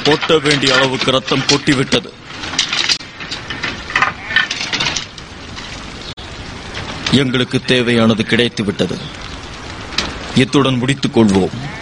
கொட்ட வேண்டிய அளவுக்கு ரத்தம் கொட்டிவிட்டது. எங்களுக்கு தேவையானது கிடைத்துவிட்டது. இத்துடன் முடித்துக் கொள்வோம்.